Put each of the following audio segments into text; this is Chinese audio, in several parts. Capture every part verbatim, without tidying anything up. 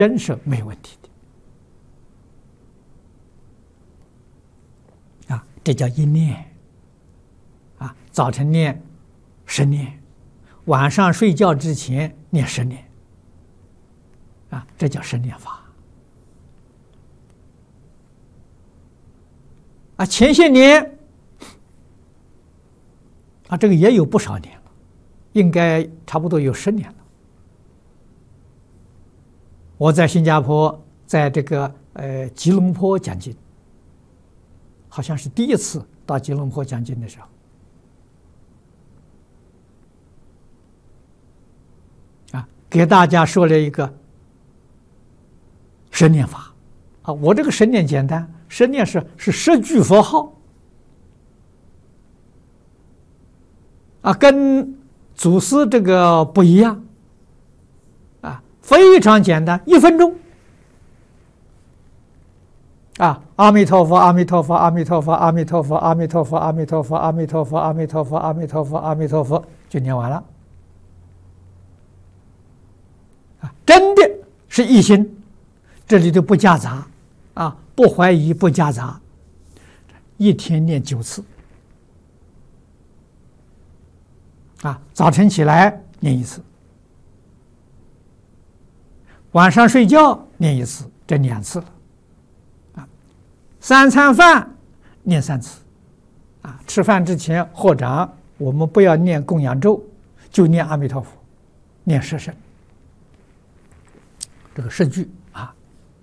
真是没有问题的啊！这叫一念啊，早晨念十念，晚上睡觉之前念十念啊，这叫十念法啊。前些年啊，这个也有不少年了，应该差不多有十年了。我在新加坡，在这个呃吉隆坡讲经，好像是第一次到吉隆坡讲经的时候，啊，给大家说了一个十念法，啊，我这个十念简单，十念是是十句佛号，啊，跟祖师这个不一样。非常简单，一分钟啊！阿弥陀佛，阿弥陀佛，阿弥陀佛，阿弥陀佛，阿弥陀佛，阿弥陀佛，阿弥陀佛，阿弥陀佛，阿弥陀佛，阿弥陀佛，就念完了。啊，真的是一心，这里头不夹杂啊，不怀疑，不夹杂，一天念九次啊，早晨起来念一次。晚上睡觉念一次，这两次了，啊，三餐饭念三次，啊，吃饭之前或者我们不要念供养咒，就念阿弥陀佛，念十声，这个十句啊。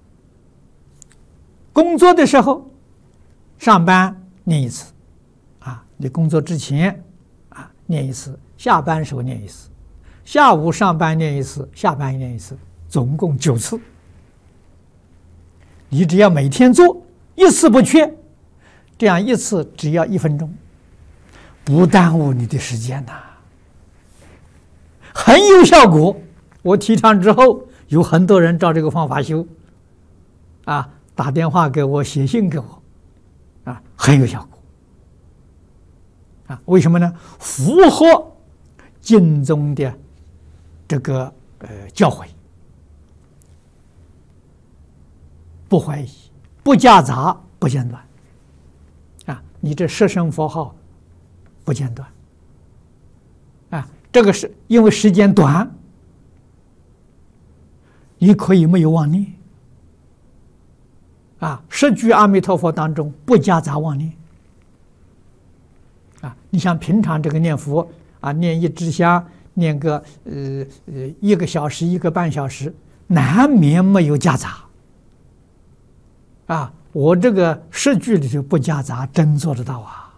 工作的时候，上班念一次，啊，你工作之前啊念一次，下班时候念一次，下午上班念一次，下班念一次。总共九次，你只要每天做一次不缺，这样一次只要一分钟，不耽误你的时间呐，很有效果。我提倡之后，有很多人照这个方法修，啊，打电话给我，写信给我，啊，很有效果，啊，为什么呢？符合经中的这个呃教诲。不怀疑，不夹杂，不间断，啊！你这十声佛号不间断，啊！这个是因为时间短，你可以没有妄念，啊！十句阿弥陀佛当中不夹杂妄念，啊！你像平常这个念佛啊，念一支香，念个呃呃一个小时、一个半小时，难免没有夹杂。啊，我这个十句里头不夹杂，真做得到啊！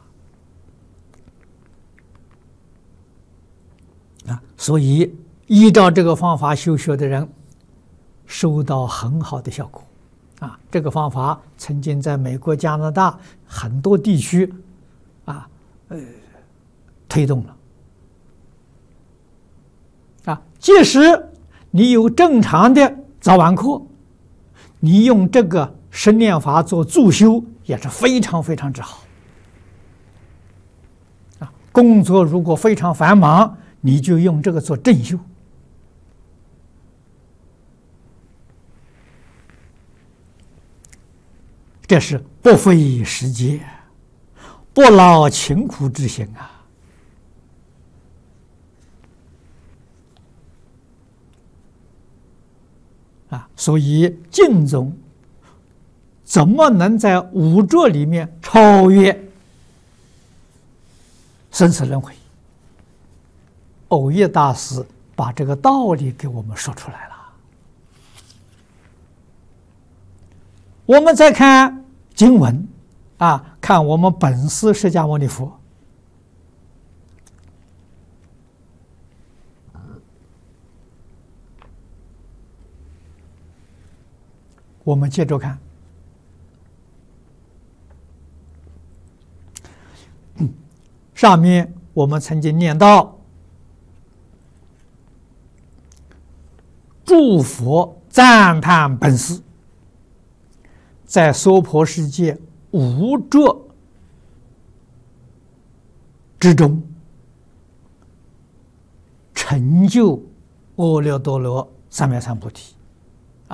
啊，所以依照这个方法修学的人，收到很好的效果。啊，这个方法曾经在美国、加拿大很多地区，啊，呃，推动了。啊，即使你有正常的早晚课，你用这个十念法做助修也是非常非常之好啊！工作如果非常繁忙，你就用这个做正修。这是不费时节，不劳勤苦之心啊！啊，所以净宗怎么能在五浊里面超越生死轮回？藕益大师把这个道理给我们说出来了。我们再看经文啊，看我们本师释迦牟尼佛，我们接着看。上面我们曾经念到，诸佛赞叹本师，在娑婆世界无浊之中，成就阿耨多罗三藐三菩提。